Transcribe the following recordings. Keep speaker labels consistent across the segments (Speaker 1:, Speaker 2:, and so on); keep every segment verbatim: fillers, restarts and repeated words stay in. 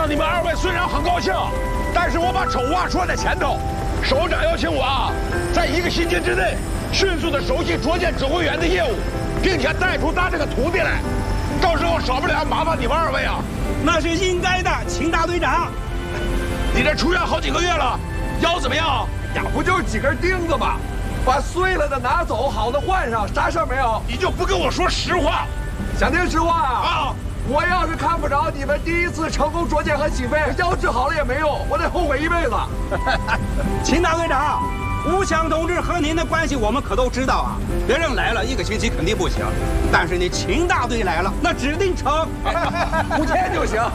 Speaker 1: 你们二位虽然很高兴，但是我把丑话说在前头。首长邀请我啊，在一个星期之内，迅速的熟悉卓建指挥员的业务，并且带出他这个徒弟来。到时候少不了麻烦你们二位啊。
Speaker 2: 那是应该的，秦大队长。
Speaker 1: 你这出院好几个月了，腰怎么样？
Speaker 3: 呀，不就是几根钉子吗？把碎了的拿走，好的换上，啥事儿没有。
Speaker 1: 你就不跟我说实话？
Speaker 3: 想听实话啊？
Speaker 1: 啊！
Speaker 3: 我要是看不着你们第一次成功卓建和起飞，腰治好了也没用，我得后悔一辈子。
Speaker 2: 秦大队长，吴强同志和您的关系我们可都知道啊。别人来了一个星期肯定不行，但是你秦大队来了，那指定成。
Speaker 3: 五天就行。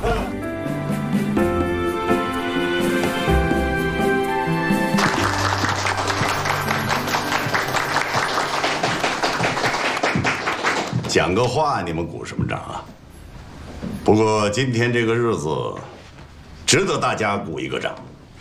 Speaker 4: 讲个话，你们鼓什么掌啊？不过今天这个日子，值得大家鼓一个掌。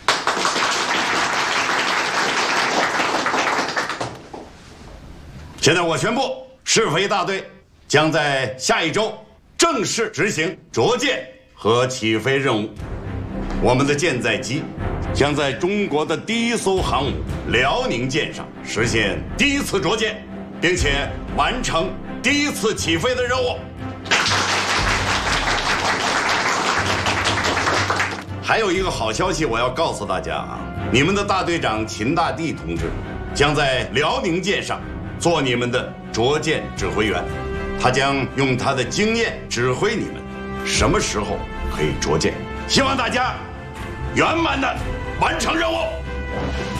Speaker 4: 现在我宣布，试飞大队将在下一周正式执行着舰和起飞任务。我们的舰载机将在中国的第一艘航母辽宁舰上实现第一次着舰，并且完成第一次起飞的任务。还有一个好消息，我要告诉大家啊，你们的大队长秦大地同志将在辽宁舰上做你们的着舰指挥员，他将用他的经验指挥你们什么时候可以着舰。希望大家圆满的完成任务。